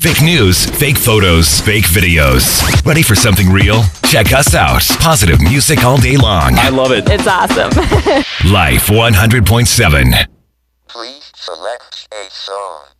Fake news, fake photos, fake videos. Ready for something real? Check us out. Positive music all day long. I love it. It's awesome. Life 100.7. Please select a song.